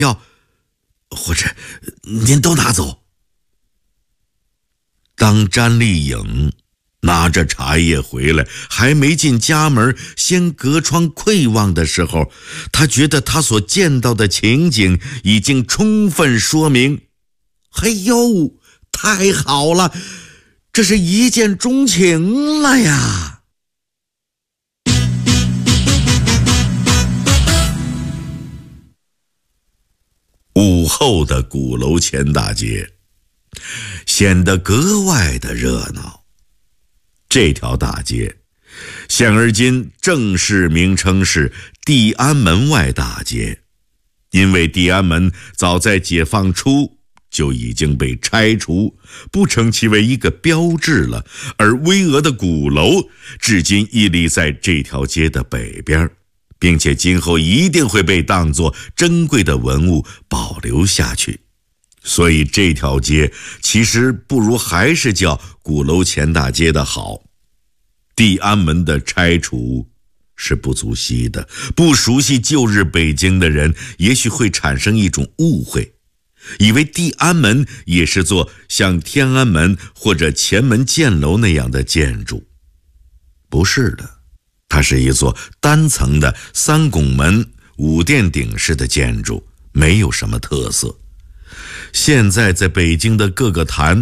要，或者您都拿走。当詹丽颖拿着茶叶回来，还没进家门，先隔窗窥望的时候，他觉得他所见到的情景已经充分说明，嘿呦，太好了，这是一见钟情了呀！午后的鼓楼前大街显得格外的热闹。这条大街现而今正式名称是地安门外大街，因为地安门早在解放初就已经被拆除，不成其为一个标志了，而巍峨的鼓楼至今屹立在这条街的北边，并且今后一定会被当作珍贵的文物保留下去。所以这条街其实不如还是叫鼓楼前大街的好。地安门的拆除是不足惜的，不熟悉旧日北京的人也许会产生一种误会，以为地安门也是座像天安门或者前门箭楼那样的建筑。不是的，它是一座单层的3拱门5殿顶式的建筑，没有什么特色。现在在北京的各个坛